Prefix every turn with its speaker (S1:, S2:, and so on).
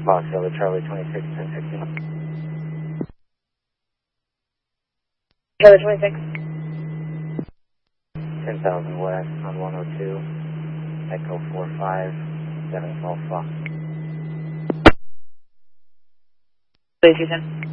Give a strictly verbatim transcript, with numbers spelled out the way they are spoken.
S1: Fox Delta Charlie twenty-six, ten fifteen.
S2: Charlie twenty-six.
S1: ten thousand west on one oh two, Echo four five, seven twelve Fox.
S2: thirty-two ten.